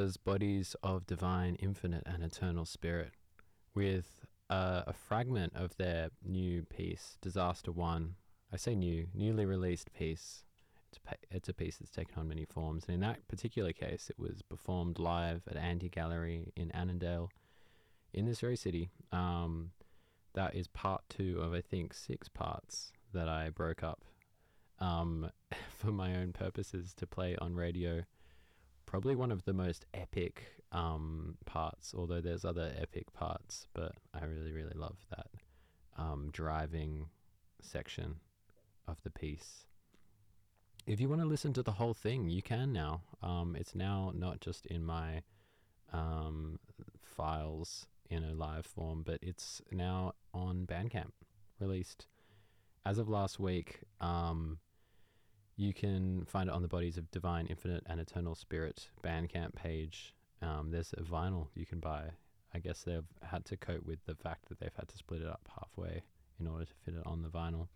was Bodies of Divine, Infinite and Eternal Spirit with a fragment of their new piece, Disaster One. I say newly released piece. It's a piece that's taken on many forms, and in that particular case, it was performed live at Andy Gallery in Annandale, in this very city. That is part 2 of, I think, 6 parts that I broke up for my own purposes to play on radio. Probably one of the most epic parts, although there's other epic parts, but I really, really love that driving section of the piece. If you want to listen to the whole thing, you can now. It's now not just in my files in a live form, but it's now on Bandcamp, released as of last week. You can find it on the Bodies of Divine, Infinite and Eternal Spirit Bandcamp page. There's a vinyl you can buy. I guess they've had to cope with the fact that they've had to split it up halfway in order to fit it on the vinyl.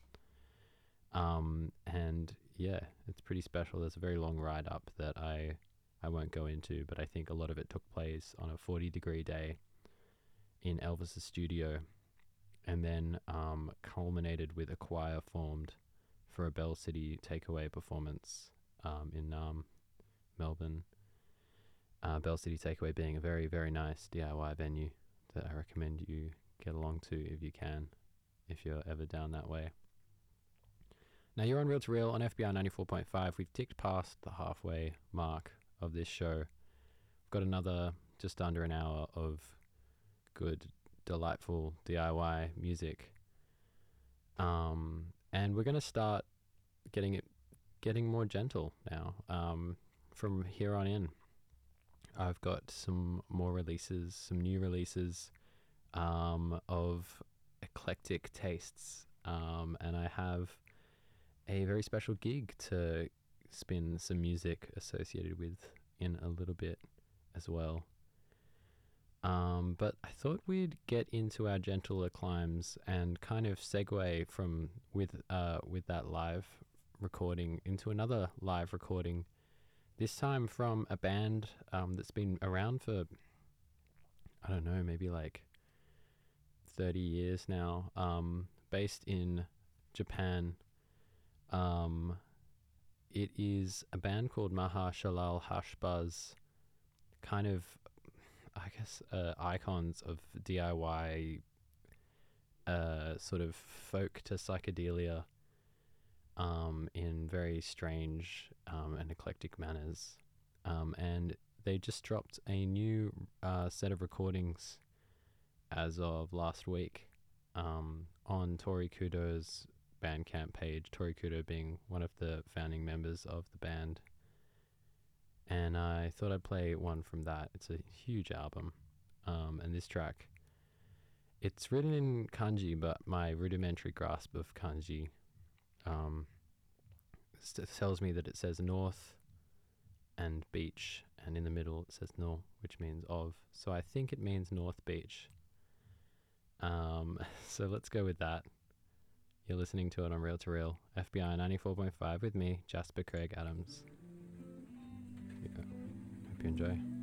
And yeah, it's pretty special. There's a very long ride up that I won't go into, but I think a lot of it took place on a 40-degree day in Elvis's studio, and then culminated with a choir formed for a Bell City Takeaway performance in Melbourne. Bell City Takeaway being a very, very nice DIY venue that I recommend you get along to if you can, if you're ever down that way. Now you're on Real to Real on FBI 94.5. We've ticked past the halfway mark of this show. We've got another just under an hour of good, delightful DIY music. And we're going to start getting more gentle now. From here on in, I've got some more releases, some new releases of eclectic tastes, and I have a very special gig to spin some music associated with in a little bit as well. But I thought we'd get into our gentler climes and kind of segue from with that live recording into another live recording, this time from a band that's been around for, I don't know, maybe like 30 years now, based in Japan. It is a band called Maha Shalal Hashbaz, kind of, I guess, icons of DIY, sort of folk to psychedelia, in very strange and eclectic manners. And they just dropped a new set of recordings as of last week on Tori Kudo's Bandcamp page, Tori Kudo being one of the founding members of the band. And I thought I'd play one from that. It's a huge album. And this track, it's written in kanji, but my rudimentary grasp of kanji tells me that it says north and beach, and in the middle it says no, which means of. So I think it means North Beach. So let's go with that. You're listening to it on Real to Real, FBI 94.5 with me, Jasper Craig Adams. Here you go. Hope you enjoy.